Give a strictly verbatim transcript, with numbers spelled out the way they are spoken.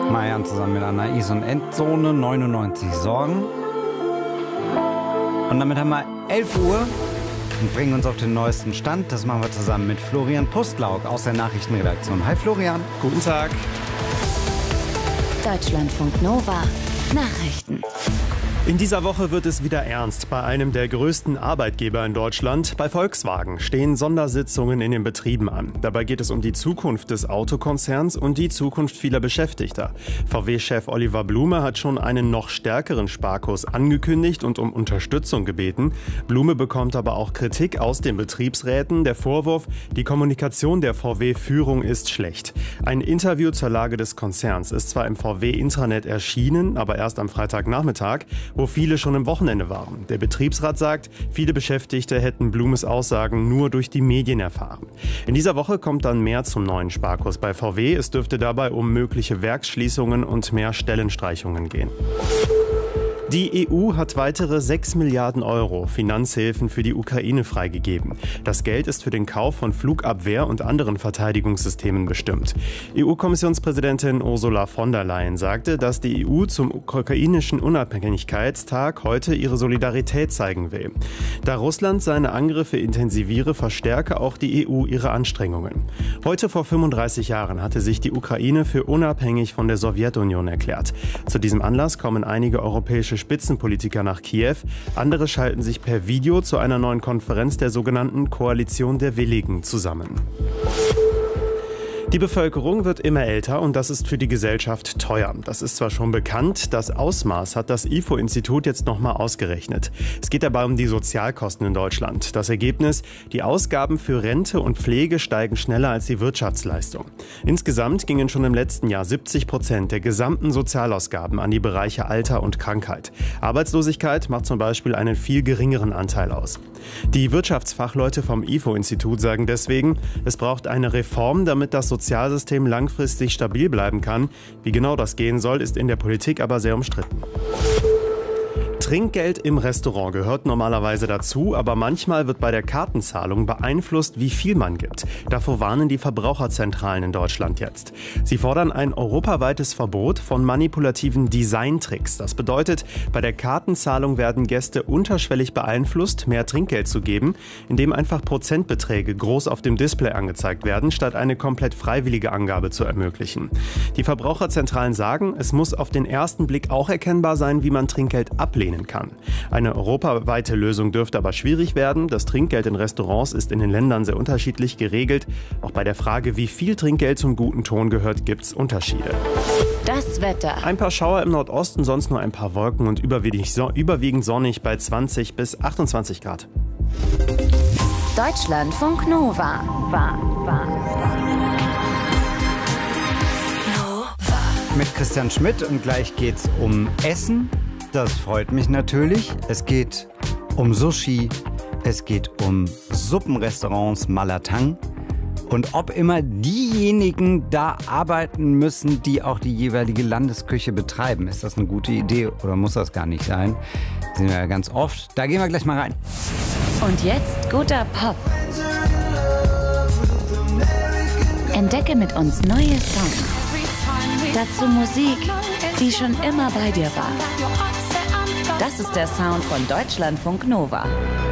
Marian zusammen mit einer Is- und Endzone, neunundneunzig Sorgen. Und damit haben wir elf Uhr und bringen uns auf den neuesten Stand. Das machen wir zusammen mit Florian Pustlauk aus der Nachrichtenredaktion. Hi Florian. Guten Tag. Deutschlandfunk Nova. Nachrichten. In dieser Woche wird es wieder ernst. Bei einem der größten Arbeitgeber in Deutschland, bei Volkswagen, stehen Sondersitzungen in den Betrieben an. Dabei geht es um die Zukunft des Autokonzerns und die Zukunft vieler Beschäftigter. V W-Chef Oliver Blume hat schon einen noch stärkeren Sparkurs angekündigt und um Unterstützung gebeten. Blume bekommt aber auch Kritik aus den Betriebsräten. Der Vorwurf, die Kommunikation der V W-Führung ist schlecht. Ein Interview zur Lage des Konzerns ist zwar im V W-Intranet erschienen, aber erst am Freitagnachmittag, wo viele schon im Wochenende waren. Der Betriebsrat sagt, viele Beschäftigte hätten Blumes Aussagen nur durch die Medien erfahren. In dieser Woche kommt dann mehr zum neuen Sparkurs bei V W. Es dürfte dabei um mögliche Werksschließungen und mehr Stellenstreichungen gehen. Die E U hat weitere sechs Milliarden Euro Finanzhilfen für die Ukraine freigegeben. Das Geld ist für den Kauf von Flugabwehr- und anderen Verteidigungssystemen bestimmt. E U-Kommissionspräsidentin Ursula von der Leyen sagte, dass die E U zum ukrainischen Unabhängigkeitstag heute ihre Solidarität zeigen will. Da Russland seine Angriffe intensiviere, verstärke auch die E U ihre Anstrengungen. Heute vor fünfunddreißig Jahren hatte sich die Ukraine für unabhängig von der Sowjetunion erklärt. Zu diesem Anlass kommen einige europäische Spitzenpolitiker nach Kiew. Andere schalten sich per Video zu einer neuen Konferenz der sogenannten Koalition der Willigen zusammen. Die Bevölkerung wird immer älter und das ist für die Gesellschaft teuer. Das ist zwar schon bekannt, das Ausmaß hat das I F O-Institut jetzt nochmal ausgerechnet. Es geht dabei um die Sozialkosten in Deutschland. Das Ergebnis, die Ausgaben für Rente und Pflege steigen schneller als die Wirtschaftsleistung. Insgesamt gingen schon im letzten Jahr siebzig Prozent der gesamten Sozialausgaben an die Bereiche Alter und Krankheit. Arbeitslosigkeit macht zum Beispiel einen viel geringeren Anteil aus. Die Wirtschaftsfachleute vom I F O-Institut sagen deswegen, es braucht eine Reform, damit das Sozialsystem langfristig stabil bleiben kann. Wie genau das gehen soll, ist in der Politik aber sehr umstritten. Trinkgeld im Restaurant gehört normalerweise dazu, aber manchmal wird bei der Kartenzahlung beeinflusst, wie viel man gibt. Davor warnen die Verbraucherzentralen in Deutschland jetzt. Sie fordern ein europaweites Verbot von manipulativen Designtricks. Das bedeutet, bei der Kartenzahlung werden Gäste unterschwellig beeinflusst, mehr Trinkgeld zu geben, indem einfach Prozentbeträge groß auf dem Display angezeigt werden, statt eine komplett freiwillige Angabe zu ermöglichen. Die Verbraucherzentralen sagen, es muss auf den ersten Blick auch erkennbar sein, wie man Trinkgeld ablehnen kann. Eine europaweite Lösung dürfte aber schwierig werden. Das Trinkgeld in Restaurants ist in den Ländern sehr unterschiedlich geregelt. Auch bei der Frage, wie viel Trinkgeld zum guten Ton gehört, gibt es Unterschiede. Das Wetter. Ein paar Schauer im Nordosten, sonst nur ein paar Wolken und überwiegend, so, überwiegend sonnig bei zwanzig bis achtundzwanzig Grad. Deutschlandfunk Nova. War, war. Mit Christian Schmidt und gleich geht's um Essen. Das freut mich natürlich. Es geht um Sushi, es geht um Suppenrestaurants Malatang. Und ob immer diejenigen da arbeiten müssen, die auch die jeweilige Landesküche betreiben. Ist das eine gute Idee oder muss das gar nicht sein? Das sehen wir ja ganz oft. Da gehen wir gleich mal rein. Und jetzt guter Pop. Entdecke mit uns neue Songs. Dazu Musik, die schon immer bei dir war. Das ist der Sound von Deutschlandfunk Nova.